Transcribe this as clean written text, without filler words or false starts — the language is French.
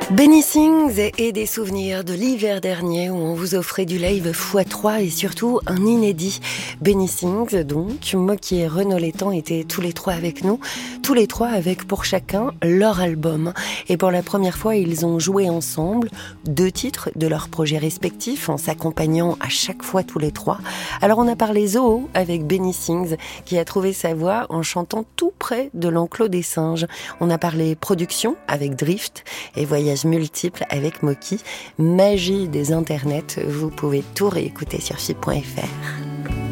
Benny Sings et des souvenirs de l'hiver dernier où on vous offrait du live x3 et surtout un inédit. Benny Sings, donc, Mocky et Renaud Létang étaient tous les trois avec nous, tous les trois avec pour chacun leur album. Et pour la première fois, ils ont joué ensemble 2 titres de leurs projets respectifs en s'accompagnant à chaque fois tous les trois. Alors on a parlé Zoo avec Benny Sings qui a trouvé sa voix en chantant tout près de l'enclos des singes. On a parlé production avec Drift et voyages multiples avec Mocky. Magie des internets, vous pouvez tout réécouter sur FIP.fr.